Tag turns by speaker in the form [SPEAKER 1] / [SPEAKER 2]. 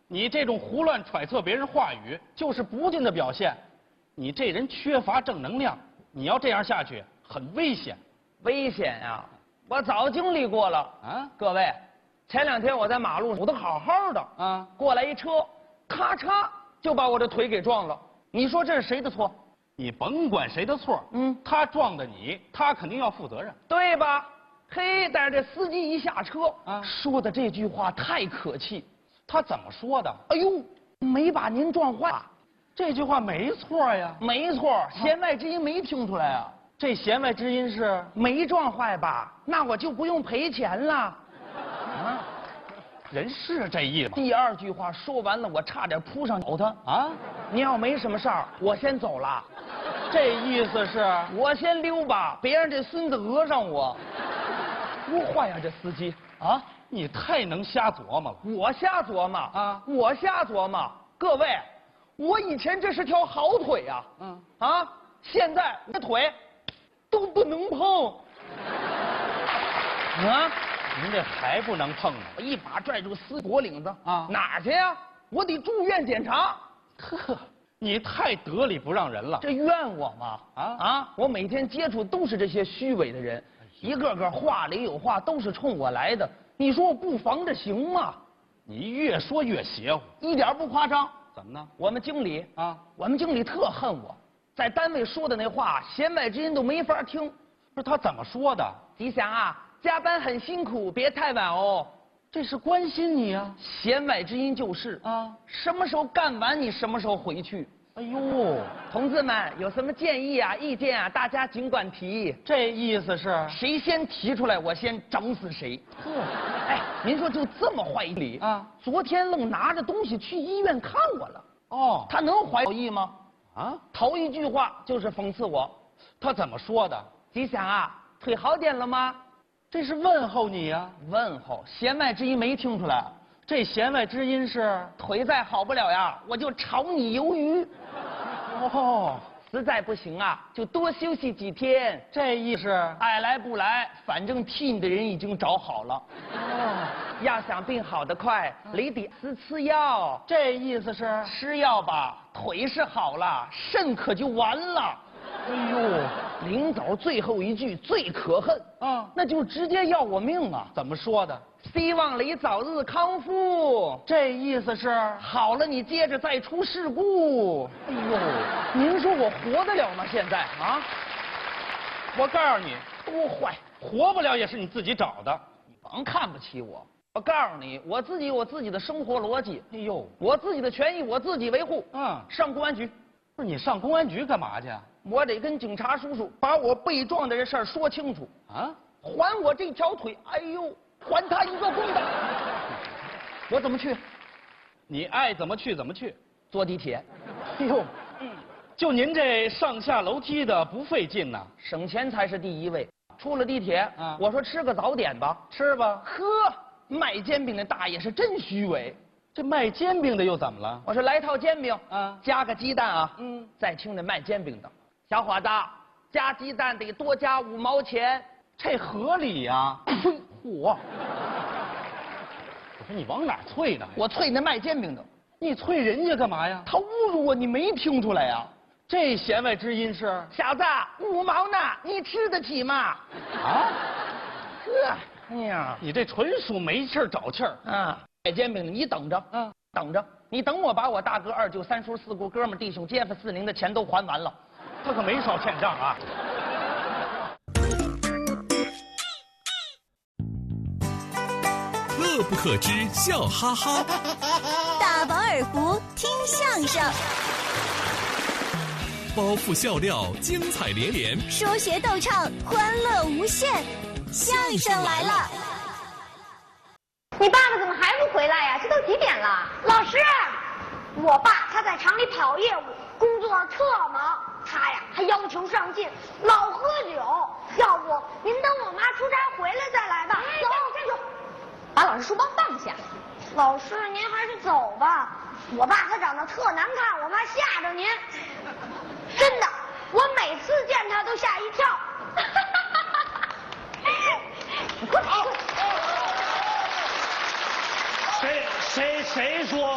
[SPEAKER 1] 你这种胡乱揣测别人话语，就是不敬的表现。你这人缺乏正能量，你要这样下去，很危险。
[SPEAKER 2] 危险呀！我早经历过了啊！各位，前2天我在马路上走得好好的啊，过来一车，咔嚓就把我的腿给撞了。你说这是谁的错？
[SPEAKER 1] 你甭管谁的错，他撞的你，他肯定要负责任，
[SPEAKER 2] 对吧？嘿，但是这司机一下车啊，说的这句话太可气。
[SPEAKER 1] 他怎么说的？
[SPEAKER 2] 哎呦，没把您撞坏，
[SPEAKER 1] 这句话没错呀。
[SPEAKER 2] 没错，弦外之音没听出来啊。
[SPEAKER 1] 这弦外之音是
[SPEAKER 2] 没撞坏吧？那我就不用赔钱了。
[SPEAKER 1] 啊，人是这意思。
[SPEAKER 2] 第2句话说完了，我差点扑上咬他啊！你要没什么事儿，我先走了。
[SPEAKER 1] 这意思是
[SPEAKER 2] 我先溜吧，别让这孙子讹上我。多坏呀，这司机啊！
[SPEAKER 1] 你太能瞎琢磨了。
[SPEAKER 2] 我瞎琢磨啊！我瞎琢磨。各位，我以前这是条好腿呀，现在我的腿都不能碰。啊！
[SPEAKER 1] 您这还不能碰呢？
[SPEAKER 2] 我一把拽住司机脖领子啊！哪儿去呀？我得住院检查。
[SPEAKER 1] 呵，你太得理不让人了。
[SPEAKER 2] 这怨我吗？我每天接触都是这些虚伪的人，一个个话里有话，都是冲我来的。你说我不防着行吗？
[SPEAKER 1] 你越说越邪乎，
[SPEAKER 2] 一点不夸张。
[SPEAKER 1] 怎么呢？
[SPEAKER 2] 我们经理特恨我，在单位说的那话，弦外之音都没法听。
[SPEAKER 1] 不是他怎么说的？
[SPEAKER 2] 吉祥啊，加班很辛苦，别太晚哦。
[SPEAKER 1] 这是关心你啊。
[SPEAKER 2] 弦外之音就是什么时候干完你什么时候回去。
[SPEAKER 1] 哎呦，
[SPEAKER 2] 同志们有什么建议啊、意见啊，大家尽管提。
[SPEAKER 1] 这意思是
[SPEAKER 2] 谁先提出来，我先整死谁。哎，您说就这么坏理啊？昨天愣拿着东西去医院看我了。哦，他能怀好意吗？头1句话就是讽刺我。
[SPEAKER 1] 他怎么说的？
[SPEAKER 2] 吉祥啊，腿好点了吗？
[SPEAKER 1] 这是问候你呀。
[SPEAKER 2] 问候，弦外之音没听出来。
[SPEAKER 1] 这弦外之音是
[SPEAKER 2] 腿再好不了呀，我就炒你鱿鱼。
[SPEAKER 1] 哦，
[SPEAKER 2] 实在不行啊，就多休息几天。
[SPEAKER 1] 这意思
[SPEAKER 2] 爱来不来，反正替你的人已经找好了。要想病好得快，你得吃药。
[SPEAKER 1] 这意思是
[SPEAKER 2] 吃药吧，腿是好了，肾可就完了。
[SPEAKER 1] 哎呦，
[SPEAKER 2] 临走最后一句最可恨那就直接要我命啊！
[SPEAKER 1] 怎么说的？
[SPEAKER 2] 希望你早日康复。
[SPEAKER 1] 这意思是
[SPEAKER 2] 好了，你接着再出事故。哎呦，您说我活得了吗？现在啊？
[SPEAKER 1] 我告诉你，
[SPEAKER 2] 多坏，
[SPEAKER 1] 活不了也是你自己找的。
[SPEAKER 2] 你甭看不起我。我告诉你，我自己有自己的生活逻辑。
[SPEAKER 1] 哎呦，
[SPEAKER 2] 我自己的权益我自己维护。上公安局。
[SPEAKER 1] 不是你上公安局干嘛去？
[SPEAKER 2] 我得跟警察叔叔把我被撞的这事儿说清楚啊！还我这条腿，哎呦，还他一个公道！我怎么去？
[SPEAKER 1] 你爱怎么去怎么去。
[SPEAKER 2] 坐地铁。
[SPEAKER 1] 哎呦，就您这上下楼梯的不费劲呐，
[SPEAKER 2] 省钱才是第1位。出了地铁我说吃个早点吧，
[SPEAKER 1] 吃吧。
[SPEAKER 2] 呵，卖煎饼的大爷是真虚伪。
[SPEAKER 1] 这卖煎饼的又怎么了？
[SPEAKER 2] 我说来套煎饼加个鸡蛋啊。再听那卖煎饼的。小伙子，加鸡蛋得多加5毛钱，
[SPEAKER 1] 这合理呀！嚯！我说你往哪啐呢？
[SPEAKER 2] 我啐那卖煎饼的。
[SPEAKER 1] 你啐人家干嘛呀？
[SPEAKER 2] 他侮辱我，你没听出来呀？
[SPEAKER 1] 这弦外之音是
[SPEAKER 2] 小子，5毛呢，你吃得起吗？啊？哎呀，
[SPEAKER 1] 你这纯属没气儿找气儿
[SPEAKER 2] 啊！卖煎饼的，你等着，等着，你等我把我大哥、二舅、三叔、四姑、哥们、弟兄、街坊、四邻的钱都还完了。
[SPEAKER 1] 他可没少欠账啊！
[SPEAKER 3] 乐不可支，笑哈哈；
[SPEAKER 4] 大饱耳福，听相声；
[SPEAKER 3] 包袱笑料，精彩连连；
[SPEAKER 4] 说学逗唱，欢乐无限。相声来了！
[SPEAKER 5] 你爸爸怎么还不回来呀？这都几点了？老师，我爸他在厂里跑业务，工作特忙。他呀还要求上进，老喝酒。要不您等我妈出差回来再来吧。走，站住！
[SPEAKER 6] 把老师书包放下。
[SPEAKER 5] 老师，您还是走吧。我爸他长得特难看，我怕吓着您。真的，我每次见他都吓一跳。
[SPEAKER 7] 谁说？